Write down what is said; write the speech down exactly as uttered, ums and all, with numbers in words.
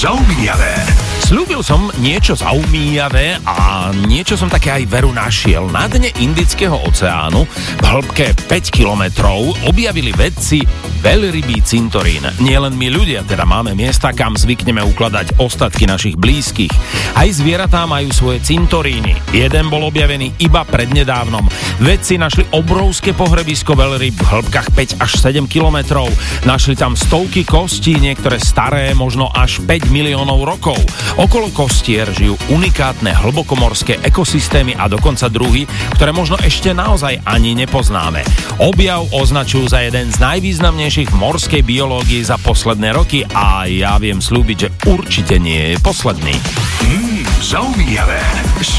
zaujímavé. Sľúbil som niečo zaujímavé a niečo som také aj veru našiel. Na dne Indického oceánu v hĺbke päť kilometrov objavili vedci veľrybí cintorín. Nielen my ľudia teda máme miesta, kam zvykneme ukladať ostatky našich blízkych. Aj zvieratá majú svoje cintoríny. Jeden bol objavený iba prednedávnom. Vedci našli obrovské pohrebisko veľryb v hĺbkach päť až sedem kilometrov. Našli tam stovky kostí, niektoré staré, možno až päť miliónov rokov. Okolo kostier žijú unikátne hlbokomorské ekosystémy a dokonca druhy, ktoré možno ešte naozaj ani nepoznáme. Objav označujú za jeden z najvýznamnejších v morskej biológii za posledné roky a ja viem slúbiť, že určite nie je posledný. Mm, zaujímavé.